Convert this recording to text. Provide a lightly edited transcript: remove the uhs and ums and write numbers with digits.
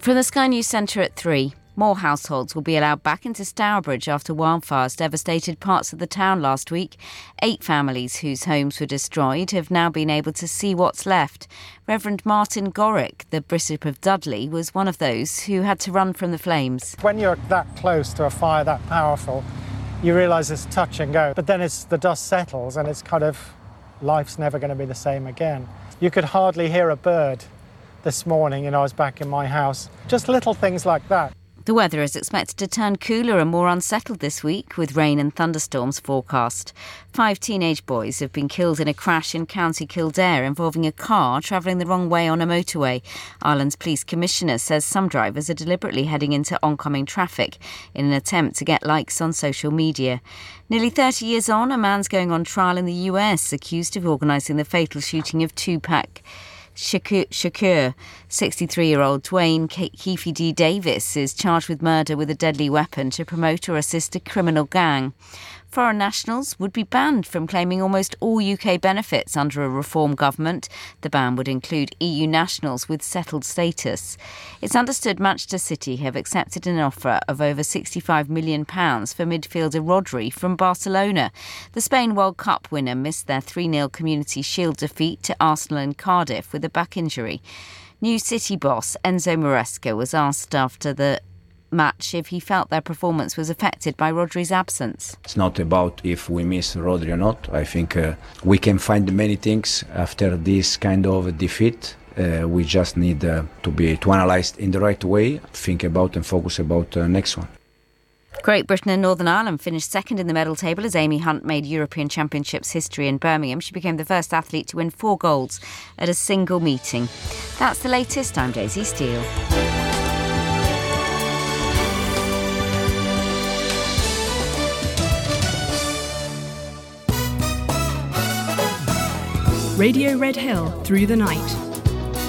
From the Sky News Centre at 3. More households will be allowed back into Stourbridge after wildfires devastated parts of the town last week. 8 families whose homes were destroyed have now been able to see what's left. Reverend Martin Gorick, the Bishop of Dudley, was one of those who had to run from the flames. When you're that close to a fire that powerful, you realise it's touch and go. But then the dust settles and it's kind of, life's never going to be the same again. You could hardly hear a bird this morning, I was back in my house. Just little things like that. The weather is expected to turn cooler and more unsettled this week, with rain and thunderstorms forecast. 5 teenage boys have been killed in a crash in County Kildare involving a car travelling the wrong way on a motorway. Ireland's police commissioner says some drivers are deliberately heading into oncoming traffic in an attempt to get likes on social media. Nearly 30 years on, a man's going on trial in the US, accused of organising the fatal shooting of Tupac Shakur. 63-year-old Dwayne Keefe D. Davis is charged with murder with a deadly weapon to promote or assist a criminal gang. Foreign nationals would be banned from claiming almost all UK benefits under a reform government. The ban would include EU nationals with settled status. It's understood Manchester City have accepted an offer of over £65 million for midfielder Rodri from Barcelona. The Spain World Cup winner missed their 3-0 Community Shield defeat to Arsenal in Cardiff with a back injury. New City boss Enzo Maresca was asked after the match if he felt their performance was affected by Rodri's absence. It's not about if we miss Rodri or not. I think we can find many things after this kind of defeat. We just need to analyse in the right way, think about and focus about the next one. Great Britain and Northern Ireland finished second in the medal table as Amy Hunt made European Championships history in Birmingham. She became the first athlete to win 4 golds at a single meeting. That's the latest. I'm Daisy Steele. Radio Red Hill through the night.